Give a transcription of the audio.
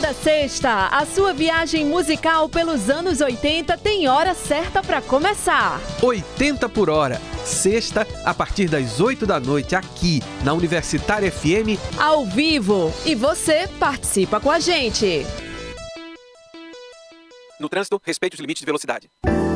Toda sexta, a sua viagem musical pelos anos 80 tem hora certa para começar. 80 por hora, sexta, a partir das 8 da noite, aqui na Universitária FM. Ao vivo. E você participa com a gente. No trânsito, respeite os limites de velocidade.